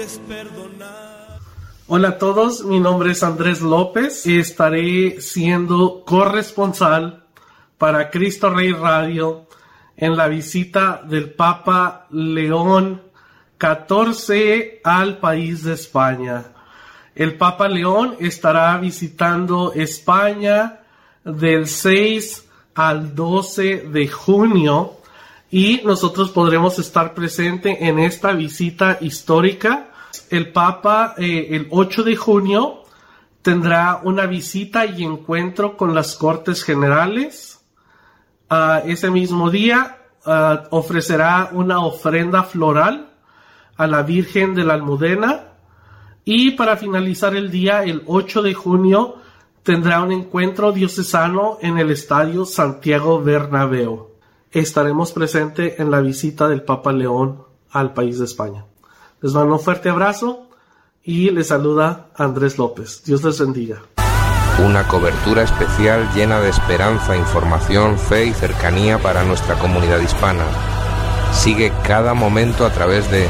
Hola a todos, mi nombre es Andrés López y estaré siendo corresponsal para Cristo Rey Radio en la visita del Papa León XIV al país de España. El Papa León estará visitando España del 6 al 12 de junio y nosotros podremos estar presentes en esta visita histórica. El Papa el 8 de junio tendrá una visita y encuentro con las Cortes Generales. Ese mismo día ofrecerá una ofrenda floral a la Virgen de la Almudena. Y para finalizar el día, el 8 de junio, tendrá un encuentro diocesano en el Estadio Santiago Bernabéu. Estaremos presentes en la visita del Papa León al país de España. Les mando un fuerte abrazo y les saluda Andrés López. Dios les bendiga. Una cobertura especial llena de esperanza, información, fe y cercanía para nuestra comunidad hispana. Sigue cada momento a través de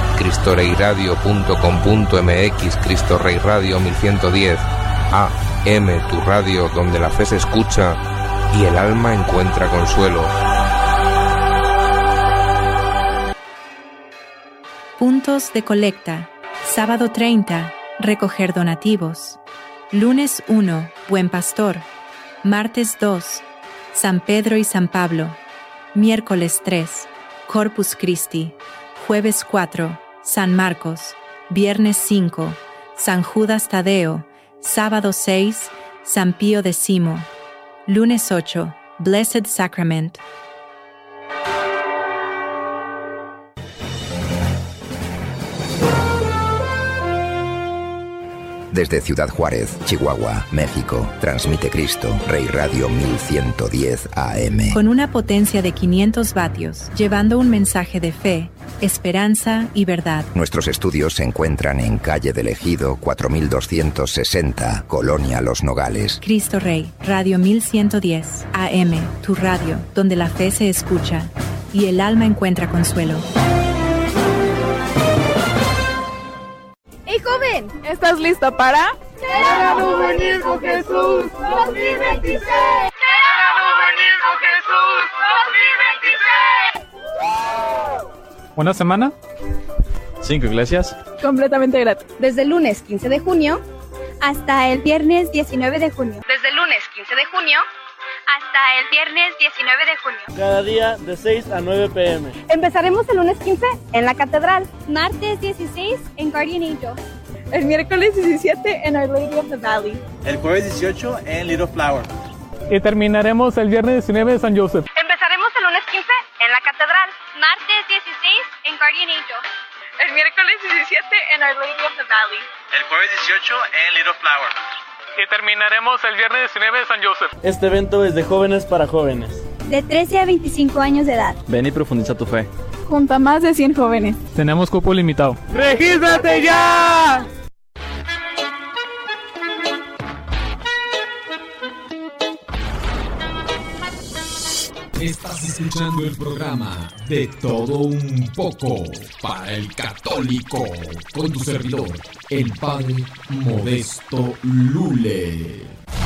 cristoreiradio.com.mx, Cristo Rey Radio 1110 AM, tu radio donde la fe se escucha y el alma encuentra consuelo. Puntos de colecta. Sábado 30, recoger donativos. Lunes 1, Buen Pastor. Martes 2, San Pedro y San Pablo. Miércoles 3, Corpus Christi. Jueves 4, San Marcos. Viernes 5, San Judas Tadeo. Sábado 6, San Pío X. Lunes 8, Blessed Sacrament. Desde Ciudad Juárez, Chihuahua, México, transmite Cristo Rey Radio 1110 AM. Con una potencia de 500 vatios, llevando un mensaje de fe, esperanza y verdad. Nuestros estudios se encuentran en Calle del Ejido, 4260, Colonia Los Nogales. Cristo Rey, Radio 1110 AM, tu radio, donde la fe se escucha y el alma encuentra consuelo. ¡Hey, joven! ¿Estás lista para...? ¡Quiero venir con Jesús 2026! ¡Quiero venir con Jesús 2026! ¿Una semana? 5 iglesias. Completamente gratis. Desde el lunes 15 de junio hasta el viernes 19 de junio. Desde el lunes 15 de junio hasta el viernes 19 de junio. Cada día de 6 a 9 p.m. Empezaremos el lunes 15 en la Catedral. Martes 16 en Guardian Angel. El miércoles 17 en Our Lady of the Valley. El jueves 18 en Little Flower. Y terminaremos el viernes 19 en San Joseph. Empezaremos el lunes 15 en la Catedral. Martes 16 en Guardian Angel. El miércoles 17 en Our Lady of the Valley. El jueves 18 en Little Flower. Y terminaremos el viernes 19 en San Joseph. Este evento es de jóvenes para jóvenes. De 13 a 25 años de edad. Ven y profundiza tu fe. Junto a más de 100 jóvenes. Tenemos cupo limitado. ¡Regístrate ya! Estás escuchando el programa De Todo Un Poco para el Católico con tu servidor, el Padre Modesto Lule.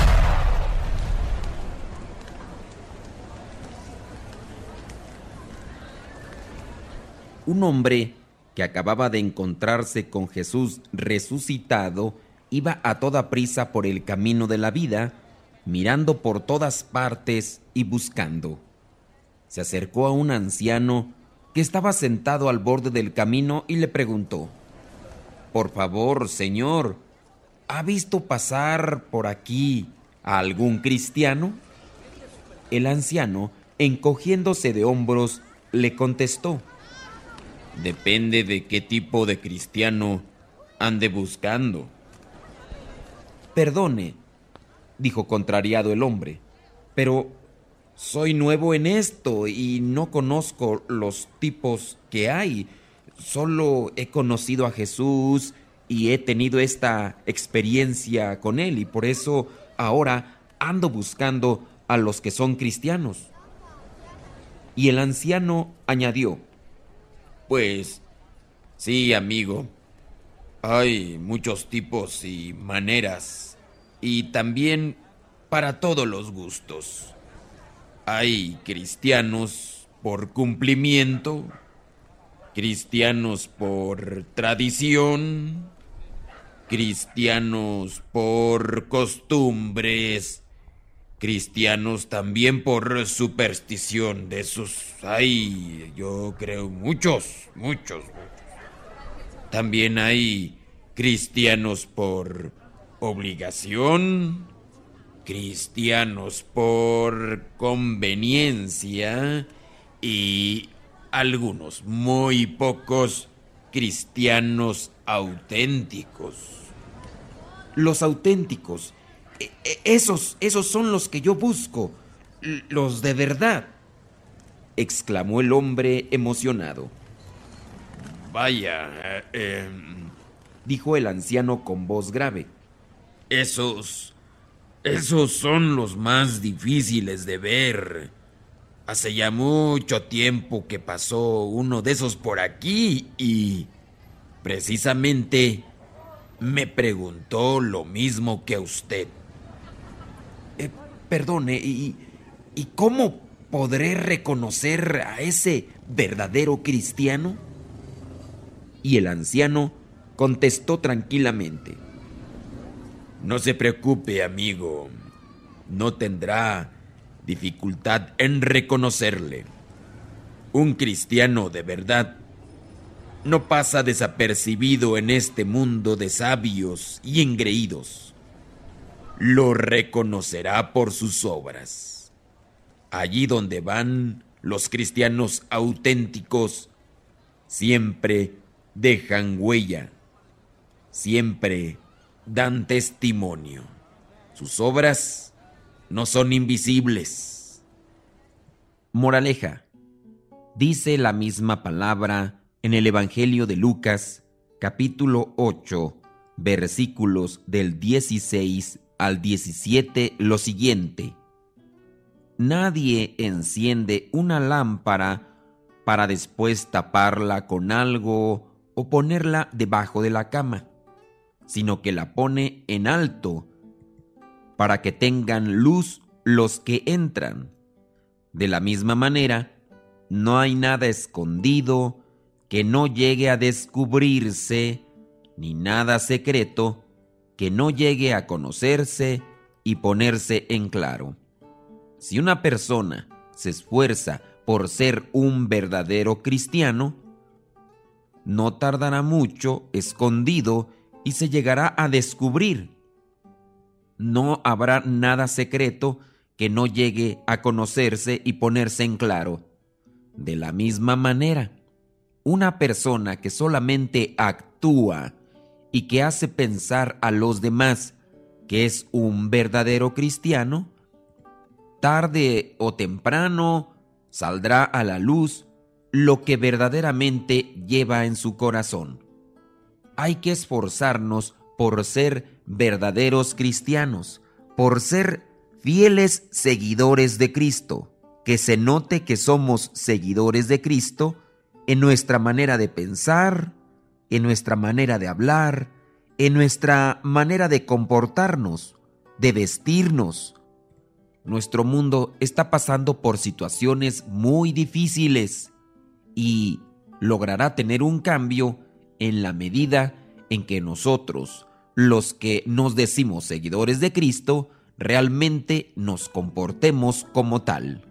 Un hombre que acababa de encontrarse con Jesús resucitado iba a toda prisa por el camino de la vida, mirando por todas partes y buscando. Se acercó a un anciano que estaba sentado al borde del camino y le preguntó: «Por favor, señor, ¿ha visto pasar por aquí a algún cristiano?» El anciano, encogiéndose de hombros, le contestó: «Depende de qué tipo de cristiano ande buscando». «Perdone», dijo contrariado el hombre, «pero soy nuevo en esto y no conozco los tipos que hay. Solo he conocido a Jesús y he tenido esta experiencia con él y por eso ahora ando buscando a los que son cristianos». Y el anciano añadió: «Pues sí, amigo, Hay muchos tipos y maneras, y también para todos los gustos. Hay cristianos por cumplimiento, cristianos por tradición, cristianos por costumbres, cristianos también por superstición. De esos hay, yo creo, muchos. También hay cristianos por obligación, cristianos por conveniencia y algunos, muy pocos, cristianos auténticos. Los auténticos, esos son los que yo busco, los de verdad, exclamó el hombre emocionado. Vaya, dijo el anciano con voz grave. Esos son los más difíciles de ver. Hace ya mucho tiempo que pasó uno de esos por aquí y precisamente me preguntó lo mismo que usted. Perdone, ¿y cómo podré reconocer a ese verdadero cristiano? Y el anciano contestó tranquilamente. No se preocupe, amigo. No tendrá dificultad en reconocerle. Un cristiano de verdad no pasa desapercibido en este mundo de sabios y engreídos. Lo reconocerá por sus obras. Allí donde van los cristianos auténticos, siempre dejan huella, siempre dan testimonio. Sus obras no son invisibles. Moraleja. Dice la misma palabra en el Evangelio de Lucas, capítulo 8, versículos del 16 al 17, lo siguiente. Nadie enciende una lámpara para después taparla con algo o ponerla debajo de la cama, sino que la pone en alto para que tengan luz los que entran. De la misma manera, no hay nada escondido que no llegue a descubrirse, ni nada secreto que no llegue a conocerse y ponerse en claro. Si una persona se esfuerza por ser un verdadero cristiano, no tardará mucho escondido y se llegará a descubrir. No habrá nada secreto que no llegue a conocerse y ponerse en claro. De la misma manera, una persona que solamente actúa y que hace pensar a los demás que es un verdadero cristiano, tarde o temprano saldrá a la luz lo que verdaderamente lleva en su corazón. Hay que esforzarnos por ser verdaderos cristianos, por ser fieles seguidores de Cristo, que se note que somos seguidores de Cristo en nuestra manera de pensar, en nuestra manera de hablar, en nuestra manera de comportarnos, de vestirnos. Nuestro mundo está pasando por situaciones muy difíciles y logrará tener un cambio en la medida en que nosotros, los que nos decimos seguidores de Cristo, realmente nos comportemos como tal.